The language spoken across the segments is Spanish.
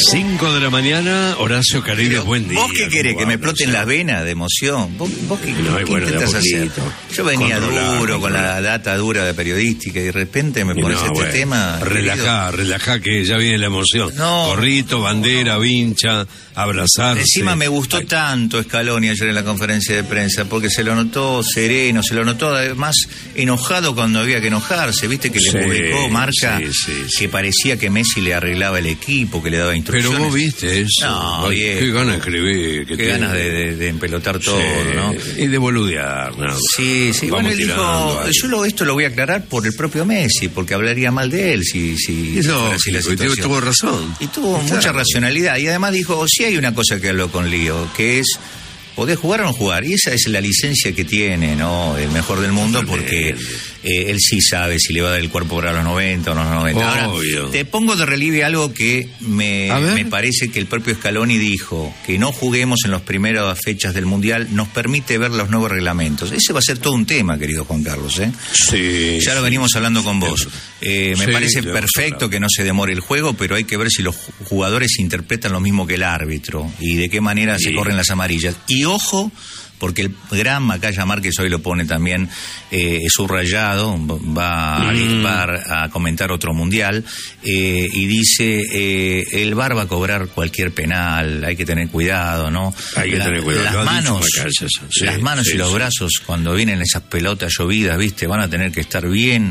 5 de la mañana, Horacio Caride, buen día. ¿Vos qué querés? ¿Que me exploten las venas de emoción? ¿Vos qué, intentas hacer? Yo venía duro, con la data dura de periodística y de repente me pones tema. Relajá, que ya viene la emoción. Corrito, bandera, vincha, abrazarse. Encima me gustó tanto Scaloni ayer en la conferencia de prensa, porque se lo notó sereno, se lo notó además enojado cuando había que enojarse. Viste que le publicó Marca que parecía que Messi le arreglaba el equipo, que le daba instrucciones. Pero vos viste eso. No, qué ganas de escribir. Qué ganas de empelotar todo, ¿no? Y de boludear, ¿no? Sí. Bueno, él dijo, esto lo voy a aclarar por el propio Messi, porque hablaría mal de él si la situación. Y tuvo razón. Y tuvo mucha racionalidad. Y además dijo, sí hay una cosa que habló con Lío, que es, ¿podés jugar o no jugar? Y esa es la licencia que tiene, ¿no? El mejor del mundo, porque él sí sabe si le va a dar el cuerpo para los 90 o no los 90. Obvio. Ahora, te pongo de relieve algo que me parece que el propio Scaloni dijo, que no juguemos en las primeras fechas del Mundial, nos permite ver los nuevos reglamentos. Ese va a ser todo un tema, querido Juan Carlos, ¿eh? Sí. Ya lo venimos hablando con vos. Me parece perfecto que no se demore el juego, pero hay que ver si los jugadores interpretan lo mismo que el árbitro y de qué manera se corren las amarillas. Y ojo, porque el gran Macaya Márquez hoy lo pone también subrayado, va a comentar otro mundial, y dice, el VAR va a cobrar cualquier penal, hay que tener cuidado, ¿no? Hay que tener cuidado. Las manos y los brazos, cuando vienen esas pelotas llovidas, ¿viste? Van a tener que estar bien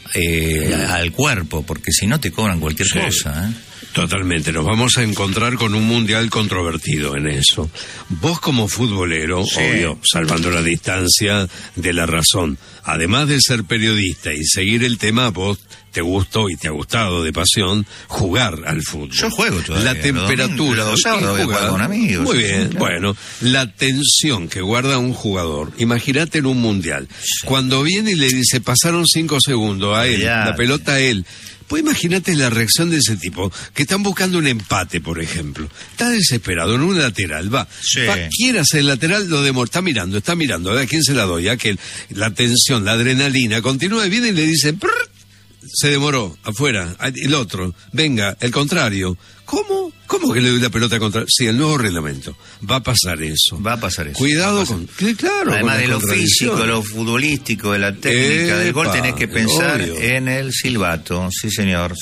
al cuerpo, porque si no te cobran cualquier cosa, ¿eh? Totalmente, nos vamos a encontrar con un mundial controvertido en eso. Vos como futbolero, obvio, salvando la distancia de la razón, además de ser periodista y seguir el tema, vos te gustó y te ha gustado de pasión jugar al fútbol. Yo juego todavía. La temperatura. Los sábados voy a jugar con amigos. Muy bien, bueno, la tensión que guarda un jugador, imagínate en un mundial, cuando viene y le dice, pasaron 5 segundos a él, la pelota a él. Pues imagínate la reacción de ese tipo, que están buscando un empate, por ejemplo. Está desesperado en un lateral, quiere hacer el lateral, está mirando, a ver a quién se la doy, aquel, la tensión, la adrenalina, continúa, viene y le dice, se demoró, afuera, el otro, venga, el contrario. ¿Cómo que le doy la pelota contra? Sí, el nuevo reglamento. Va a pasar eso. Cuidado con... Claro. Además de lo físico, lo futbolístico, de la técnica del gol, tenés que pensar en el silbato. Sí, señor.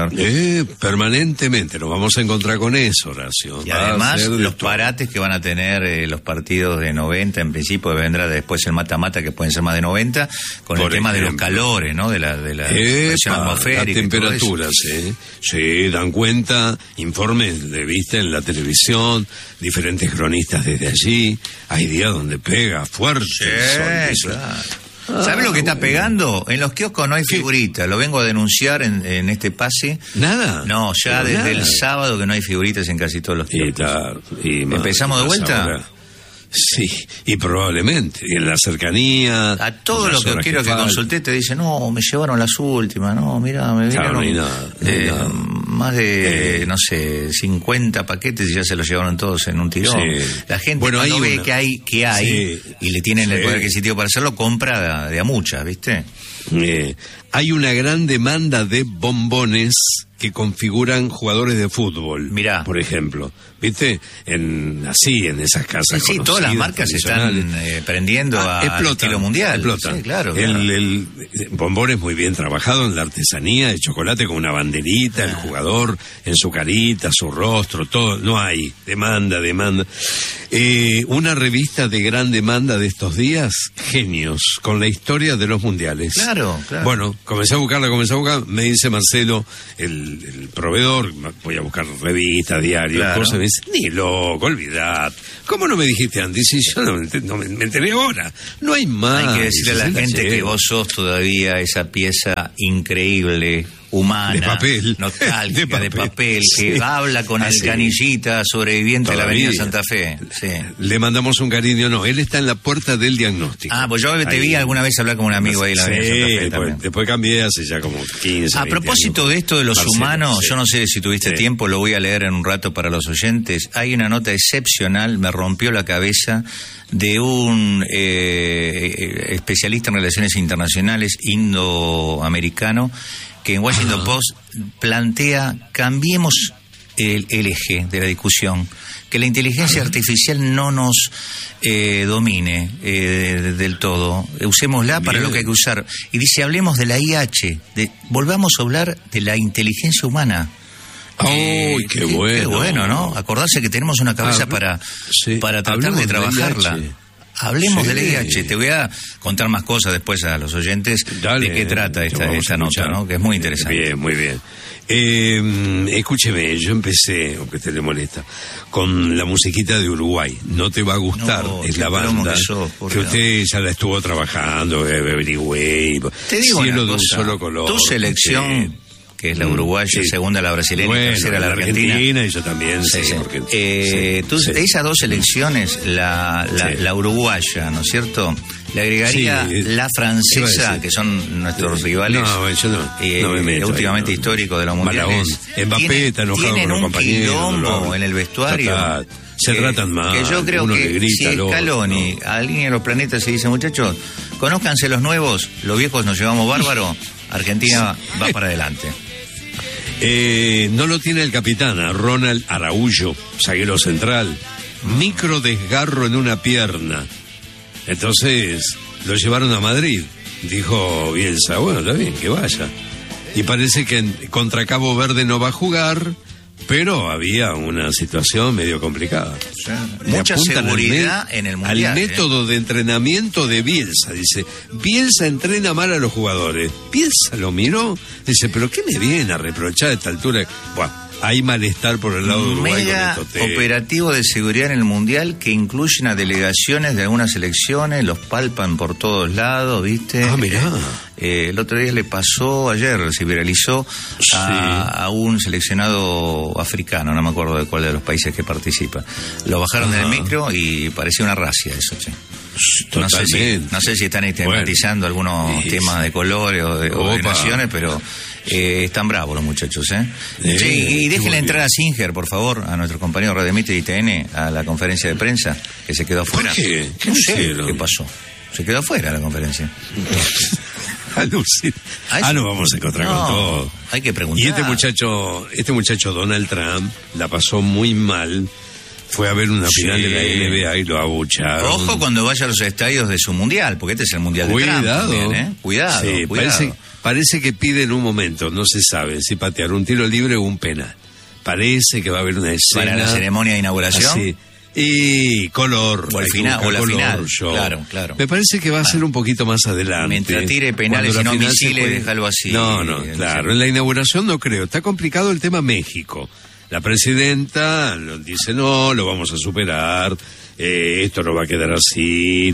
Permanentemente nos vamos a encontrar con eso, Horacio. Y además los parates que van a tener los partidos de 90, en principio vendrá después el mata-mata, que pueden ser más de 90, con el tema de los calores, ¿no? De la presión atmosférica. Las temperaturas, sí, dan cuenta, informes de vista en la televisión, diferentes cronistas desde allí. Hay días donde pega fuerte el sol. Claro. ¿Sabes lo que está pegando? En los kioscos no hay figuritas. Lo vengo a denunciar en este pase. ¿Nada? No, ya desde el sábado que no hay figuritas en casi todos los kioscos. ¿Empezamos de vuelta? Ahora. Sí, y probablemente, y en la cercanía. A todo lo que quiero que consulté te dicen, no, me llevaron las últimas, no, mirá, me vinieron no hay nada. Más de, 50 paquetes y ya se los llevaron todos en un tirón. Sí. La gente cuando ve que hay y le tienen el poder adquisitivo para hacerlo, compra de a muchas, ¿viste? Hay una gran demanda de bombones que configuran jugadores de fútbol. Mirá. Por ejemplo, ¿viste? En esas casas. Sí, todas las marcas se están prendiendo al estilo mundial. Explotan. Sí, claro. El bombón es muy bien trabajado en la artesanía, el chocolate con una banderita, el jugador en su carita, su rostro, todo. No hay. Demanda. Una revista de gran demanda de estos días, Genios, con la historia de los mundiales. Claro. Bueno, comencé a buscarla, me dice Marcelo, el proveedor, voy a buscar revistas, diarios, cosas, me dice, ni loco, olvidad. ¿Cómo no me dijiste antes? Y yo no me enteré ahora. No hay más. Hay que decirle a la gente que vos sos todavía esa pieza increíble, humana, de papel, nostálgica, de papel, que habla con el Canillita, sobreviviente de la Avenida Santa Fe. Sí. Le mandamos un cariño, él está en la puerta del diagnóstico. Pues yo te vi alguna vez hablar con un amigo ahí en la Avenida Santa Fe. Después cambié hace ya como 15. A propósito de esto de los humanos, yo no sé si tuviste tiempo, lo voy a leer en un rato para los oyentes. Hay una nota excepcional, me rompió la cabeza, de un especialista en relaciones internacionales indoamericano, que en Washington Post plantea, cambiemos el eje de la discusión, que la inteligencia artificial no nos domine del todo, usémosla para lo que hay que usar. Y dice, hablemos de la IH, volvamos a hablar de la inteligencia humana. ¡Ay, qué bueno! Qué bueno, ¿no? Acordarse que tenemos una cabeza para tratar de trabajarla. Hablemos del IH. Te voy a contar más cosas después a los oyentes. Dale, de qué trata esta nota, ¿no? Que es muy interesante. Bien, muy bien. Escúcheme, yo empecé, aunque te le molesta, con la musiquita de Uruguay. No te va a gustar, es la banda que usted ya la estuvo trabajando, averigüé. Te digo Cielo una de un cosa, solo color. tu selección, que es la uruguaya, segunda la brasileña y tercera la argentina. Y yo también, sí. Esas dos selecciones, la uruguaya, ¿no es cierto? Le agregaría la francesa, que son nuestros rivales últimamente históricos de los mundiales. Mbappé está enojado con los compañeros. Tienen un quilombo en el vestuario. Se tratan mal. Que yo creo que grita, si Scaloni alinea los planetas y dice, muchachos, conózcanse los nuevos, los viejos nos llevamos bárbaro, Argentina va para adelante. No lo tiene el capitán, a Ronald Araújo, zaguero central. Micro desgarro en una pierna. Entonces lo llevaron a Madrid. Dijo Bielsa, bueno, está bien, que vaya. Y parece que contra Cabo Verde no va a jugar, pero había una situación medio complicada. Mucha seguridad en el Mundial. Al método de entrenamiento de Bielsa. Dice, Bielsa entrena mal a los jugadores. Bielsa lo miró, dice, pero ¿qué me viene a reprochar a esta altura? Buah, hay malestar por el lado de Uruguay. Mega operativo de seguridad en el Mundial que incluyen a delegaciones de algunas selecciones, los palpan por todos lados, ¿viste? Ah, mirá. El otro día ayer se viralizó a un seleccionado africano, no me acuerdo de cuál de los países que participa. Lo bajaron del micro y parecía una racia eso, che. No sé si están estigmatizando algunos temas de colores o de naciones, pero están bravos los muchachos, y déjenle entrar a Singer, por favor, a nuestro compañero Radio Mitre y TN, a la conferencia de prensa, que se quedó afuera. ¿Por qué? No sé qué pasó. Se quedó afuera la conferencia. Nos vamos a encontrar con todo. Hay que preguntar. Y este muchacho Donald Trump la pasó muy mal. Fue a ver una final de la NBA y lo abucharon. Ojo cuando vaya a los estadios de su mundial, porque este es el mundial de Trump también, Cuidado, sí, cuidado. Parece que pide en un momento, no se sabe si patear un tiro libre o un penal. Parece que va a haber una escena. ¿Para la ceremonia de inauguración? Sí. Y color. O el final, o la final. Claro. Me parece que va a ser un poquito más adelante. Mientras tire penales y no misiles, déjalo así. No, claro. En la inauguración no creo. Está complicado el tema México. La presidenta dice, no, lo vamos a superar, esto no va a quedar así,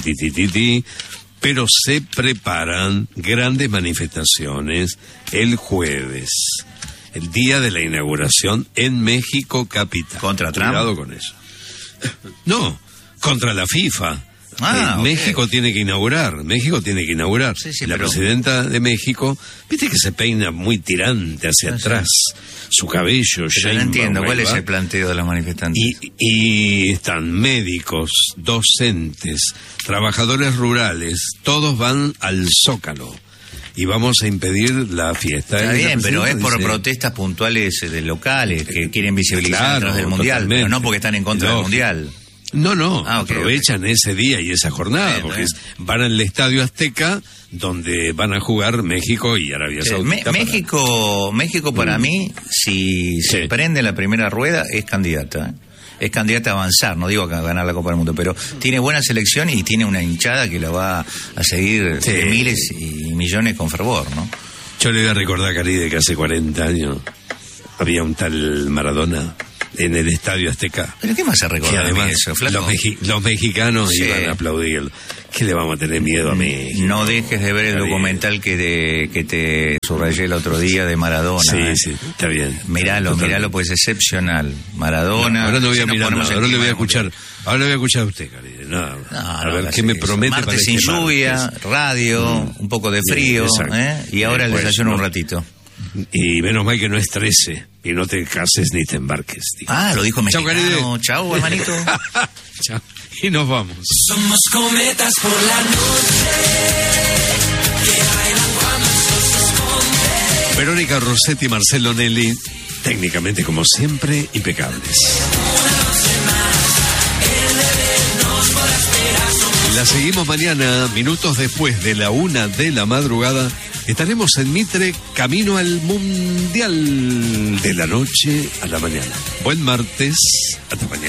pero se preparan grandes manifestaciones el jueves, el día de la inauguración en México capital. ¿Contra Trump? Cuidado con eso. No, contra la FIFA. México tiene que inaugurar. Sí, la presidenta de México, viste que se peina muy tirante hacia atrás, su cabello. Pero no entiendo, ¿cuál es el planteo de los manifestantes? Y están médicos, docentes, trabajadores rurales, todos van al Zócalo. Y vamos a impedir la fiesta. Está bien, pero es por protestas puntuales de locales que quieren visibilizar detrás del Mundial, totalmente. Pero no porque están en contra del Mundial. No, aprovechan ese día y esa jornada, porque van al Estadio Azteca, donde van a jugar México y Arabia Saudita. México para mí, si se prende la primera rueda, es candidata. Es candidata a avanzar, no digo a ganar la Copa del Mundo, pero tiene buena selección y tiene una hinchada que la va a seguir de miles y millones con fervor, ¿no? Yo le voy a recordar, Caride, que hace 40 años había un tal Maradona en el Estadio Azteca. ¿Pero qué más se recordar además eso, flaco? Los mexicanos iban a aplaudir. ¿Qué le vamos a tener miedo a México? No dejes de ver el documental que te subrayé el otro día de Maradona. Sí, está bien. Míralo, pues es excepcional. Maradona. Ahora no voy a mirar nada, ahora le voy a escuchar. Ahora le voy a escuchar a usted, Caride. A ver qué me promete martes para sin lluvia, radio, un poco de frío, y ahora el desayuno un ratito. Y menos mal que no es 13 y no te cases ni te embarques. Lo dijo mexicano. Chau, hermanito. Chau. Y nos vamos. Somos cometas por la noche que bailan cuando el sol se esconde. Verónica Rossetti y Marcelo Nelly técnicamente, como siempre, impecables. La seguimos mañana, minutos después de la 1 de la madrugada. Estaremos en Mitre, camino al Mundial, de la noche a la mañana. Buen martes, hasta mañana.